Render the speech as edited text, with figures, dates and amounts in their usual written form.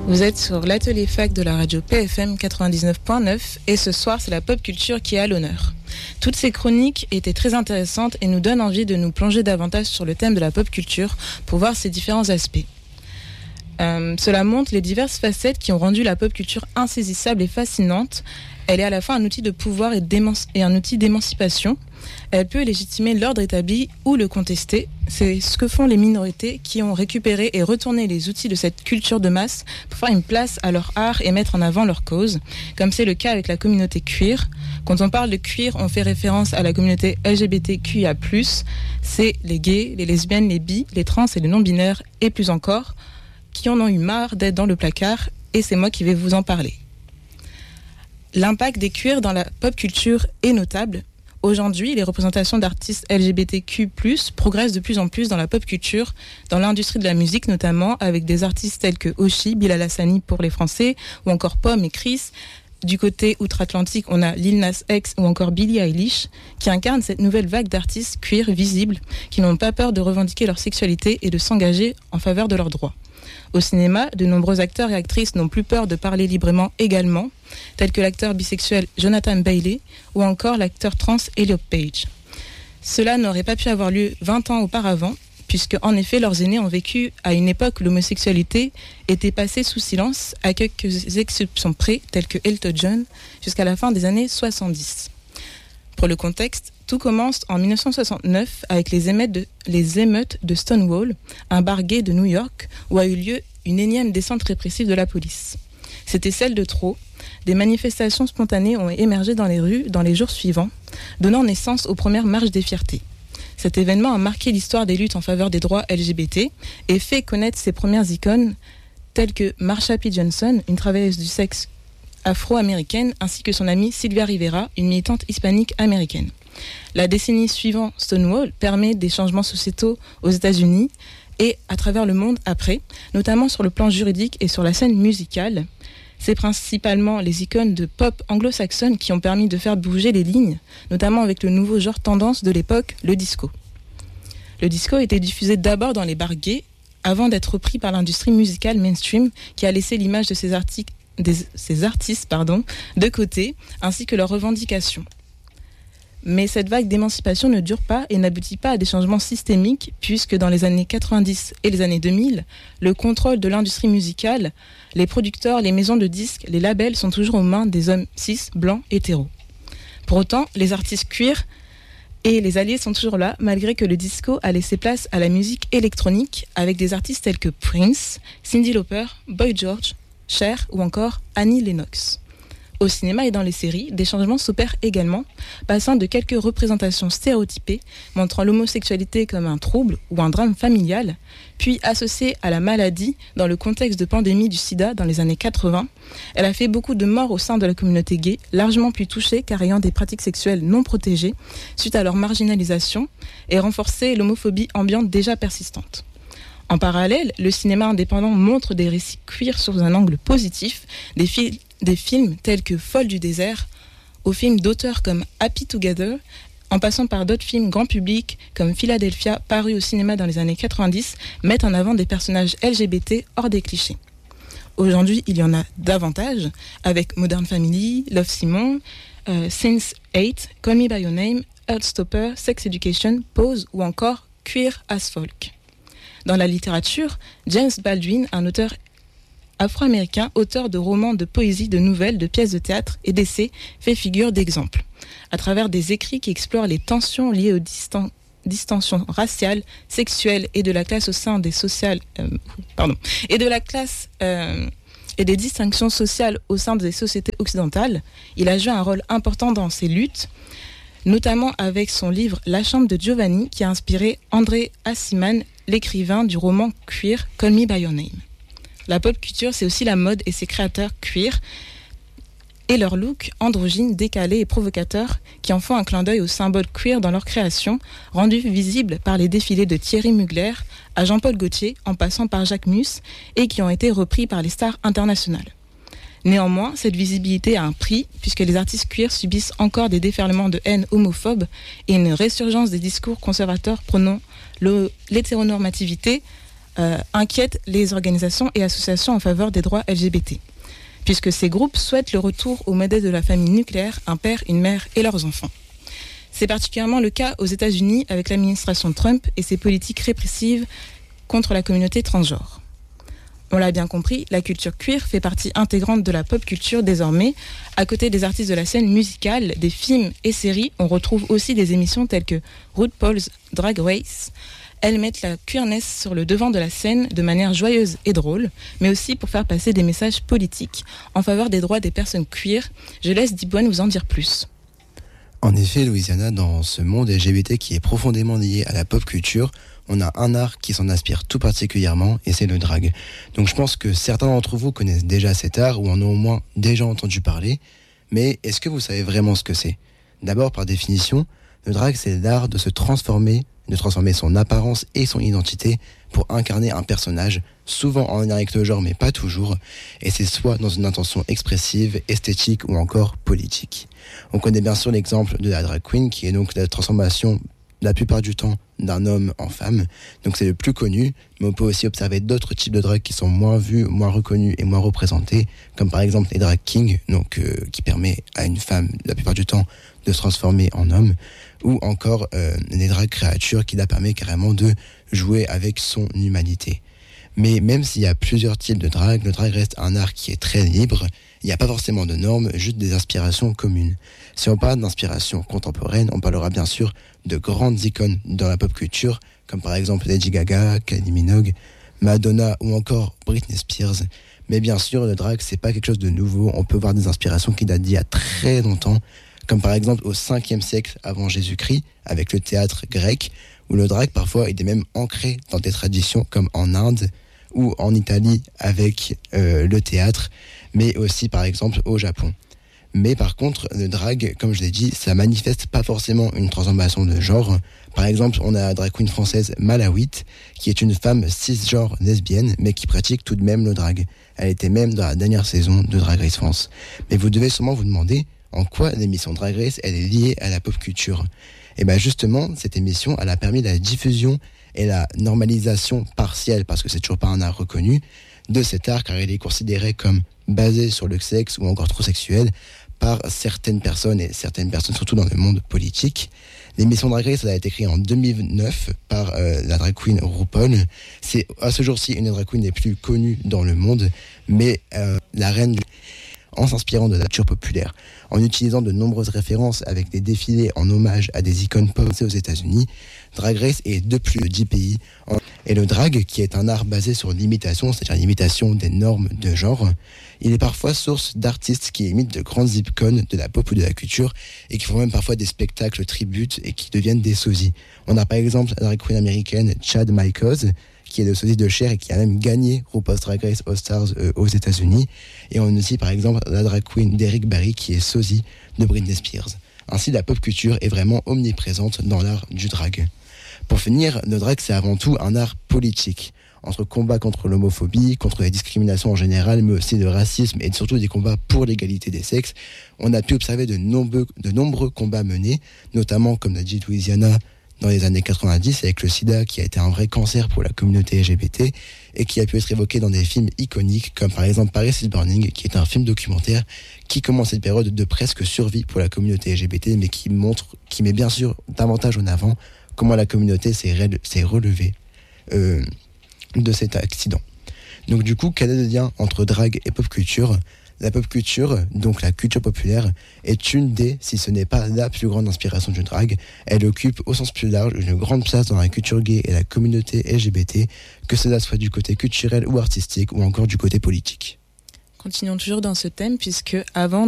Vous êtes sur l'atelier fac de la radio PFM 99.9 et ce soir c'est la pop culture qui est à l'honneur. Toutes ces chroniques étaient très intéressantes et nous donnent envie de nous plonger davantage sur le thème de la pop culture pour voir ses différents aspects. Cela montre les diverses facettes qui ont rendu la pop culture insaisissable et fascinante. Elle est à la fois un outil de pouvoir et un outil d'émancipation. Elle peut légitimer l'ordre établi ou le contester. C'est ce que font les minorités qui ont récupéré et retourné les outils de cette culture de masse pour faire une place à leur art et mettre en avant leur cause, comme c'est le cas avec la communauté queer. Quand on parle de queer, on fait référence à la communauté LGBTQIA+, c'est les gays, les lesbiennes, les bi, les trans et les non-binaires, et plus encore, qui en ont eu marre d'être dans le placard, et c'est moi qui vais vous en parler. L'impact des queers dans la pop culture est notable. Aujourd'hui, les représentations d'artistes LGBTQ+, progressent de plus en plus dans la pop culture, dans l'industrie de la musique notamment, avec des artistes tels que Oshi, Bilal Hassani pour les Français, ou encore Pomme et Chris. Du côté outre-Atlantique, on a Lil Nas X ou encore Billie Eilish, qui incarnent cette nouvelle vague d'artistes queer visibles, qui n'ont pas peur de revendiquer leur sexualité et de s'engager en faveur de leurs droits. Au cinéma, de nombreux acteurs et actrices n'ont plus peur de parler librement également, tels que l'acteur bisexuel Jonathan Bailey ou encore l'acteur trans Elliot Page. Cela n'aurait pas pu avoir lieu 20 ans auparavant, puisque en effet leurs aînés ont vécu à une époque où l'homosexualité était passée sous silence, à quelques exceptions près, telles que Elton John, jusqu'à la fin des années 70. Pour le contexte, tout commence en 1969 avec les émeutes de Stonewall, un bar gay de New York, où a eu lieu une énième descente répressive de la police. C'était celle de trop. Des manifestations spontanées ont émergé dans les rues dans les jours suivants, donnant naissance aux premières marches des fiertés. Cet événement a marqué l'histoire des luttes en faveur des droits LGBT et fait connaître ses premières icônes, telles que Marsha P. Johnson, une travailleuse du sexe afro-américaine, ainsi que son amie Sylvia Rivera, une militante hispanique américaine. La décennie suivant Stonewall permet des changements sociétaux aux États-Unis et à travers le monde après, notamment sur le plan juridique et sur la scène musicale. C'est principalement les icônes de pop anglo-saxonnes qui ont permis de faire bouger les lignes, notamment avec le nouveau genre tendance de l'époque, le disco. Le disco était diffusé d'abord dans les bars gays, avant d'être repris par l'industrie musicale mainstream qui a laissé l'image de ces artistes de côté, ainsi que leurs revendications. Mais cette vague d'émancipation ne dure pas et n'aboutit pas à des changements systémiques, puisque dans les années 90 et les années 2000, le contrôle de l'industrie musicale, les producteurs, les maisons de disques, les labels sont toujours aux mains des hommes cis, blancs, hétéros. Pour autant, les artistes queer et les alliés sont toujours là, malgré que le disco a laissé place à la musique électronique, avec des artistes tels que Prince, Cyndi Lauper, Boy George, Cher ou encore Annie Lennox. Au cinéma et dans les séries, des changements s'opèrent également, passant de quelques représentations stéréotypées, montrant l'homosexualité comme un trouble ou un drame familial, puis associée à la maladie dans le contexte de pandémie du sida dans les années 80. Elle a fait beaucoup de morts au sein de la communauté gay, largement plus touchée car ayant des pratiques sexuelles non protégées suite à leur marginalisation, et renforcé l'homophobie ambiante déjà persistante. En parallèle, le cinéma indépendant montre des récits queer sous un angle positif, des films tels que Folle du désert, aux films d'auteurs comme Happy Together, en passant par d'autres films grand public comme Philadelphia, paru au cinéma dans les années 90, mettent en avant des personnages LGBT hors des clichés. Aujourd'hui, il y en a davantage, avec Modern Family, Love Simon, Sense8, Call Me By Your Name, Heartstopper, Sex Education, Pose ou encore Queer as Folk. Dans la littérature, James Baldwin, un auteur afro-américain, auteur de romans, de poésie, de nouvelles, de pièces de théâtre et d'essais, fait figure d'exemple. À travers des écrits qui explorent les tensions liées aux distensions raciales, sexuelles et de la classe au sein des et des distinctions sociales au sein des sociétés occidentales, il a joué un rôle important dans ces luttes, notamment avec son livre La chambre de Giovanni, qui a inspiré André Aciman, l'écrivain du roman queer Call Me By Your Name. La pop culture, c'est aussi la mode et ses créateurs queer et leur look androgyne, décalé et provocateur qui en font un clin d'œil aux symboles queer dans leur création, rendus visibles par les défilés de Thierry Mugler à Jean-Paul Gaultier en passant par Jacques Mus et qui ont été repris par les stars internationales. Néanmoins, cette visibilité a un prix puisque les artistes queer subissent encore des déferlements de haine homophobe et une résurgence des discours conservateurs prônant l'hétéronormativité inquiète les organisations et associations en faveur des droits LGBT, puisque ces groupes souhaitent le retour au modèle de la famille nucléaire, un père, une mère et leurs enfants. C'est particulièrement le cas aux États-Unis avec l'administration Trump et ses politiques répressives contre la communauté transgenre. On l'a bien compris, la culture queer fait partie intégrante de la pop culture désormais. À côté des artistes de la scène musicale, des films et séries, on retrouve aussi des émissions telles que RuPaul's Drag Race. Elles mettent la queerness sur le devant de la scène de manière joyeuse et drôle, mais aussi pour faire passer des messages politiques en faveur des droits des personnes queer. Je laisse Dibouane vous en dire plus. En effet, Louisiana, dans ce monde LGBT qui est profondément lié à la pop culture, on a un art qui s'en inspire tout particulièrement, et c'est le drag. Donc je pense que certains d'entre vous connaissent déjà cet art, ou en ont au moins déjà entendu parler, mais est-ce que vous savez vraiment ce que c'est ? D'abord, par définition, le drag, c'est l'art de transformer son apparence et son identité pour incarner un personnage, souvent en lien avec le genre, mais pas toujours, et c'est soit dans une intention expressive, esthétique ou encore politique. On connaît bien sûr l'exemple de la drag queen, qui est donc la transformation, la plupart du temps, d'un homme en femme, donc c'est le plus connu, mais on peut aussi observer d'autres types de drag qui sont moins vus, moins reconnus et moins représentés, comme par exemple les drag kings, donc qui permet à une femme, la plupart du temps, de se transformer en homme, ou encore les drag créatures qui la permet carrément de jouer avec son humanité. Mais même s'il y a plusieurs types de drag, le drag reste un art qui est très libre. Il n'y a pas forcément de normes, juste des inspirations communes. Si on parle d'inspiration contemporaine, on parlera bien sûr de grandes icônes dans la pop culture, comme par exemple Lady Gaga, Kylie Minogue, Madonna ou encore Britney Spears. Mais bien sûr, le drag, c'est pas quelque chose de nouveau. On peut voir des inspirations qui datent d'il y a très longtemps, comme par exemple au 5e siècle avant Jésus-Christ, avec le théâtre grec, où le drag parfois était même ancré dans des traditions comme en Inde ou en Italie avec le théâtre, mais aussi par exemple au Japon. Mais par contre, le drag, comme je l'ai dit, ça manifeste pas forcément une transformation de genre. Par exemple, on a la drag queen française Malawit, qui est une femme cisgenre lesbienne, mais qui pratique tout de même le drag. Elle était même dans la dernière saison de Drag Race France. Mais vous devez sûrement vous demander en quoi l'émission Drag Race elle est liée à la pop culture. Et bien justement, cette émission, elle a permis la diffusion et la normalisation partielle, parce que c'est toujours pas un art reconnu, de cet art, car il est considéré comme basé sur le sexe ou encore trop sexuel par certaines personnes, et certaines personnes surtout dans le monde politique. L'émission Drag Race, elle a été créée en 2009 par la drag queen RuPaul. C'est à ce jour-ci une des drag queens les plus connues dans le monde, mais la reine en s'inspirant de la culture populaire, en utilisant de nombreuses références avec des défilés en hommage à des icônes pop aux États-Unis. Drag Race est de plus de 10 pays. Et le drag, qui est un art basé sur l'imitation, c'est-à-dire l'imitation des normes de genre, il est parfois source d'artistes qui imitent de grandes icônes de la pop ou de la culture et qui font même parfois des spectacles tributes et qui deviennent des sosies. On a par exemple la drag queen américaine Chad Michaels, qui est le sosie de Cher et qui a même gagné RuPaul's Drag Race All Stars aux États-Unis. Et on a aussi par exemple la drag queen d'Eric Barry qui est sosie de Britney Spears. Ainsi, la pop culture est vraiment omniprésente dans l'art du drag. Pour finir, le drag c'est avant tout un art politique, entre combats contre l'homophobie, contre les discriminations en général, mais aussi le racisme et surtout des combats pour l'égalité des sexes. On a pu observer de nombreux combats menés, notamment comme l'a dit Louisiana, dans les années 90 avec le sida qui a été un vrai cancer pour la communauté LGBT et qui a pu être évoqué dans des films iconiques comme par exemple Paris is Burning, qui est un film documentaire qui commence cette période de presque survie pour la communauté LGBT, mais qui met bien sûr davantage en avant comment la communauté s'est relevée de cet accident. Donc du coup, quel est le lien entre drag et pop culture ? La pop culture, donc la culture populaire, est une des, si ce n'est pas la plus grande inspiration du drag. Elle occupe au sens plus large une grande place dans la culture gay et la communauté LGBT, que cela soit du côté culturel ou artistique ou encore du côté politique. Continuons toujours dans ce thème puisque avant